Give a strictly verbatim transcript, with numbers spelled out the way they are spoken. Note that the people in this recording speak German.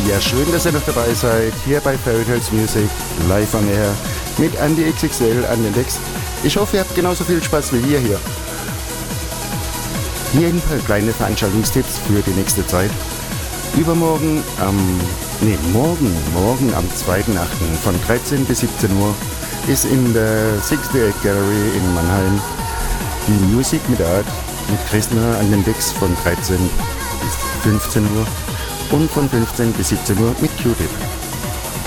Ja, schön, dass ihr noch dabei seid, hier bei Fairy Tales Music, live on air, mit Andy X X L an den Decks. Ich hoffe, ihr habt genauso viel Spaß wie wir hier. Hier ein paar kleine Veranstaltungstipps für die nächste Zeit. Übermorgen am, nee, morgen, morgen am zweiten achten von dreizehn bis siebzehn Uhr ist in der sixty-eight Gallery in Mannheim die Music mit Art mit Christner an den Decks von dreizehn bis fünfzehn Uhr und von fünfzehn bis siebzehn Uhr mit Q-Tip.